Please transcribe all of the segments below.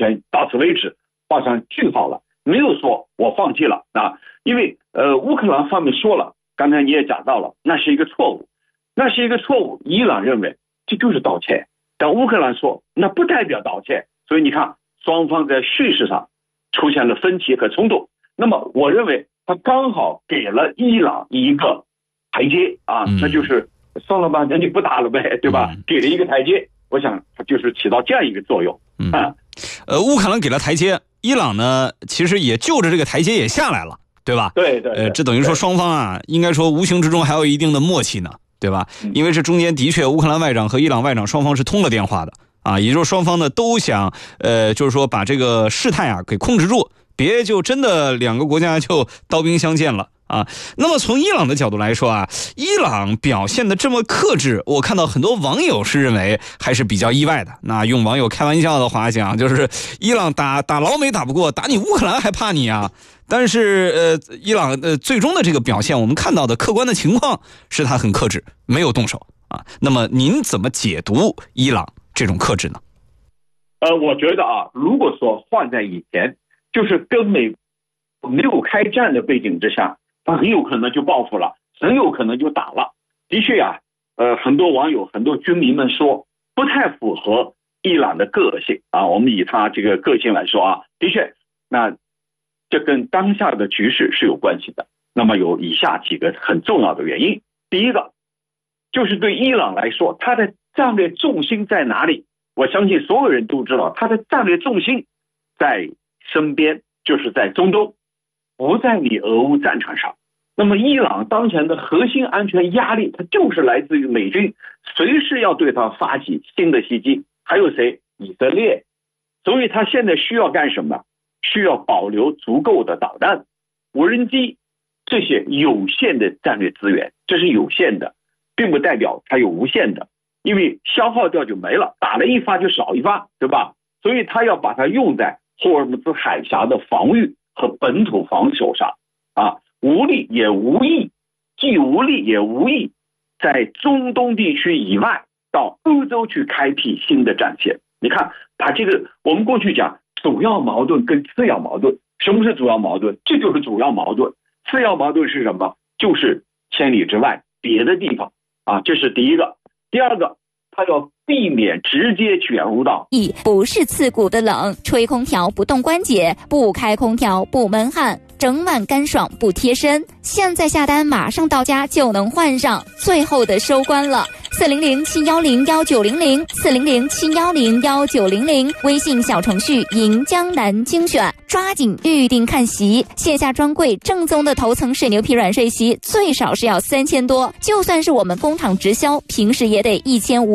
全到此为止，画上句号了，没有说我放弃了啊。因为乌克兰方面说了，刚才你也讲到了，那是一个错误，伊朗认为这就是道歉，但乌克兰说那不代表道歉，所以你看双方在叙事上出现了分歧和冲突。那么我认为他刚好给了伊朗一个台阶啊，那就是算了吧，那就不打了呗，对吧？给了一个台阶，我想它就是起到这样一个作用。 乌克兰给了台阶，伊朗呢其实也就着这个台阶也下来了，对吧？ 对， 这等于说双方啊，应该说无形之中还有一定的默契呢，对吧？因为这中间的确乌克兰外长和伊朗外长双方是通了电话的啊，也就是双方呢都想就是说把这个事态啊给控制住，别就真的两个国家就刀兵相见了啊。那么从伊朗的角度来说啊，伊朗表现的这么克制，我看到很多网友是认为还是比较意外的。那用网友开玩笑的话讲，就是伊朗打老美打不过，打你乌克兰还怕你啊？但是伊朗最终的这个表现，我们看到的客观的情况是他很克制，没有动手啊。那么您怎么解读伊朗这种克制呢？ 我觉得啊，如果说换在以前，就是跟美国没有开战的背景之下，他很有可能就报复了，很有可能就打了。的确啊，很多网友、很多军迷们说不太符合伊朗的个性啊。我们以他这个个性来说啊，的确，那这跟当下的局势是有关系的。那么有以下几个很重要的原因。第一个，就是对伊朗来说，它的战略重心在哪里？我相信所有人都知道，它的战略重心在身边，就是在中东，不在你俄乌战场上。那么伊朗当前的核心安全压力，它就是来自于美军随时要对它发起新的袭击，还有谁？以色列。所以它现在需要干什么？需要保留足够的导弹、无人机这些有限的战略资源，这是有限的，并不代表它有无限的，因为消耗掉就没了，打了一发就少一发，对吧？所以它要把它用在霍尔木兹海峡的防御和本土防守上啊，无力也无益，既无力也无益在中东地区以外到欧洲去开辟新的战线。你看，把这个我们过去讲主要矛盾跟次要矛盾，什么是主要矛盾？这就是主要矛盾。次要矛盾是什么？就是千里之外别的地方啊，这是第一个。第二个，它要避免直接卷入到不是刺骨的冷，吹空调不动关节，不开空调不闷汗，整晚干爽不贴身。现在下单马上到家就能换上，最后的收官了。400-710-1900，400-710-1900，微信小程序迎江南精选，抓紧预定看席。线下专柜正宗的头层水牛皮软睡席最少是要3000多，就算是我们工厂直销，平时也得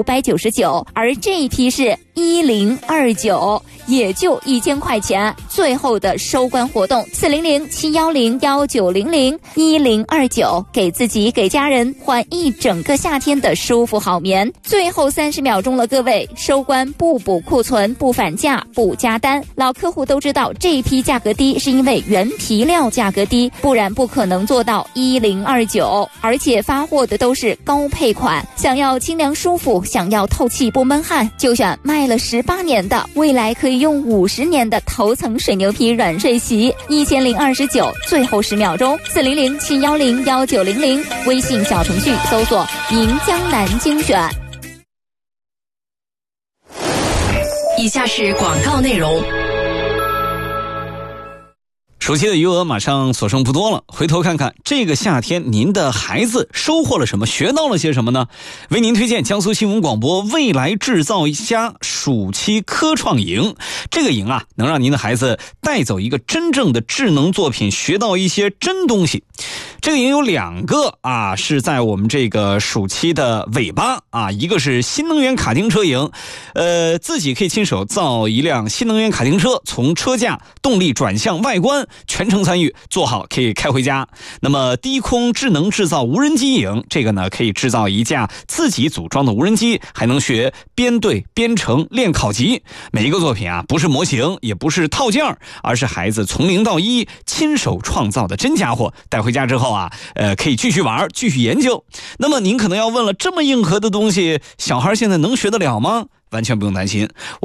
1599，而这一批是1029，也就1000块钱。最后的收官活动，400-710-1900，1029，给自己给家人换一整个夏天的舒服好眠。最后30秒钟了，各位，收官不补库存，不返价，不加单。老客户都知道这一批价格低是因为原皮料价格低，不然不可能做到1029，而且发货的都是高配款。想要清凉舒服，想要透气不闷汗，就选卖了18年的，未来可以用50年的头层水牛皮软睡席，1029，最后10秒钟，400-710-1900，微信小程序搜索迎江南精选。 以下是广告内容。 暑期的余额马上所剩不多了，回头看看这个夏天您的孩子收获了什么，学到了些什么呢？为您推荐江苏新闻广播未来制造家暑期科创营。这个营啊，能让您的孩子带走一个真正的智能作品，学到一些真东西。这个营有2个啊，是在我们这个暑期的尾巴啊，一个是新能源卡丁车营，自己可以亲手造一辆新能源卡丁车，从车架、动力、转向、外观全程参与，做好可以开回家。那么低空智能制造无人机营，这个呢可以制造一架自己组装的无人机，还能学编队、编程、练考级。每一个作品啊，不是模型，也不是套件，而是孩子从0到1亲手创造的真家伙，带回家之后啊，可以继续玩，继续研究。那么您可能要问了，这么硬核的东西，小孩现在能学得了吗？完全不用担心。